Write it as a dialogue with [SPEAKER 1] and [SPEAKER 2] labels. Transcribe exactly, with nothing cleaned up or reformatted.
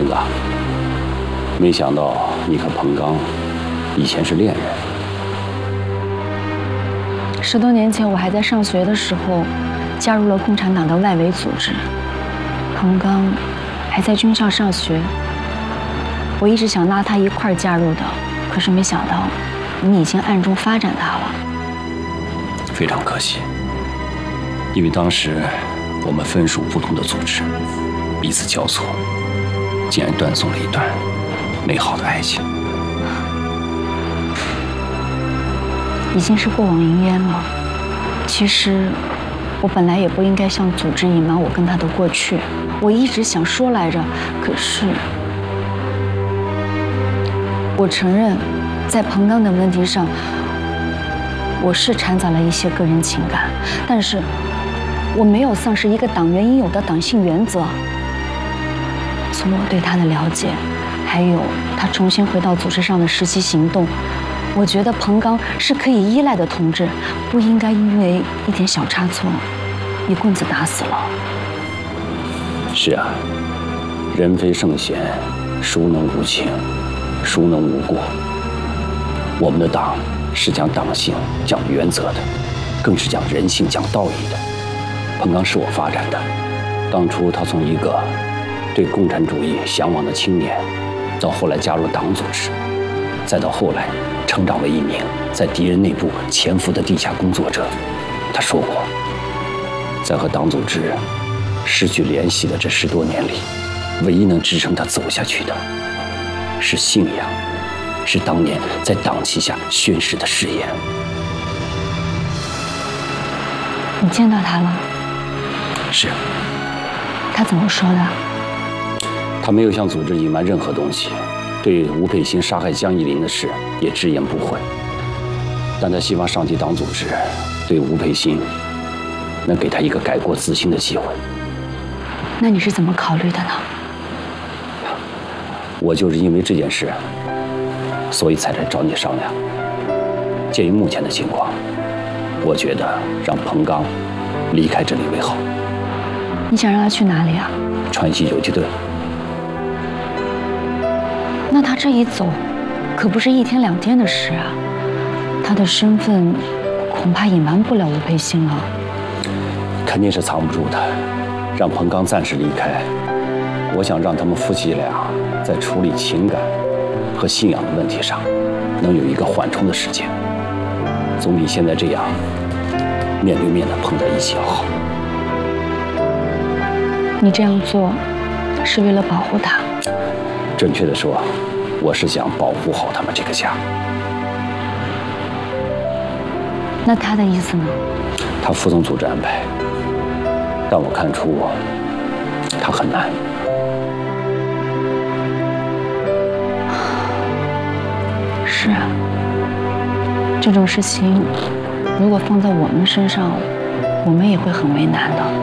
[SPEAKER 1] 子，没想到你和彭刚以前是恋人。
[SPEAKER 2] 十多年前，我还在上学的时候，加入了共产党的外围组织。彭刚还在军校上学，我一直想拉他一块儿加入的，可是没想到你已经暗中发展他了。
[SPEAKER 1] 非常可惜，因为当时我们分属不同的组织，彼此交错，竟然断送了一段美好的爱情。
[SPEAKER 2] 已经是过往云烟了。其实，我本来也不应该向组织隐瞒我跟他的过去。我一直想说来着，可是，我承认，在彭刚的问题上，我是掺杂了一些个人情感，但是，我没有丧失一个党员应有的党性原则。从我对他的了解，还有他重新回到组织上的实习行动，我觉得彭刚是可以依赖的同志，不应该因为一点小差错，一棍子打死了。
[SPEAKER 1] 是啊，人非圣贤，孰能无情，孰能无过？我们的党是讲党性、讲原则的，更是讲人性、讲道义的。彭刚是我发展的，当初他从一个对共产主义向往的青年，到后来加入党组织，再到后来成长为一名在敌人内部潜伏的地下工作者。他说过，在和党组织失去联系的这十多年里，唯一能支撑他走下去的是信仰，是当年在党旗下宣誓的誓言。
[SPEAKER 2] 你见到他了？
[SPEAKER 1] 是。
[SPEAKER 2] 他怎么说的？
[SPEAKER 1] 他没有向组织隐瞒任何东西，对吴佩欣杀害江一林的事也直言不讳。但他希望上级党组织对吴佩欣能给他一个改过自新的机会。
[SPEAKER 2] 那你是怎么考虑的呢？
[SPEAKER 1] 我就是因为这件事，所以才来找你商量。鉴于目前的情况，我觉得让彭刚离开这里为好。
[SPEAKER 2] 你想让他去哪里啊？
[SPEAKER 1] 川西游击队。
[SPEAKER 2] 那他这一走，可不是一天两天的事啊。他的身份恐怕隐瞒不了吴佩欣了。
[SPEAKER 1] 肯定是藏不住的。让彭刚暂时离开，我想让他们夫妻俩在处理情感和信仰的问题上，能有一个缓冲的时间，总比现在这样面对面的碰在一起要好。
[SPEAKER 2] 你这样做是为了保护他？
[SPEAKER 1] 准确的说，我是想保护好他们这个家。
[SPEAKER 2] 那他的意思呢？
[SPEAKER 1] 他服从组织安排，但我看出他很难。
[SPEAKER 2] 是啊，这种事情如果放在我们身上，我们也会很为难的。